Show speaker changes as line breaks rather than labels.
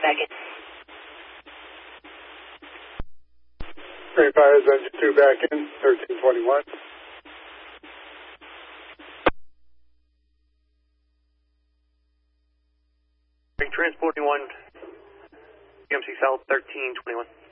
back in.
Green Fires, engine 2 back in, 1321.
Transporting 1, UMC South 1321.